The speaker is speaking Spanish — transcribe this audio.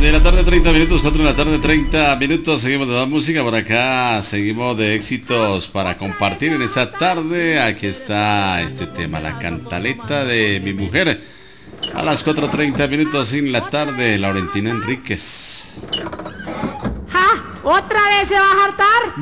de la tarde, 30 minutos, 4 de la tarde, 30 minutos. Seguimos de la música por acá. Seguimos de éxitos para compartir en esta tarde. Aquí está este tema, la cantaleta de mi mujer. A las 4:30 minutos en la tarde, Laurentina Enríquez. ¿Otra vez se va a hartar?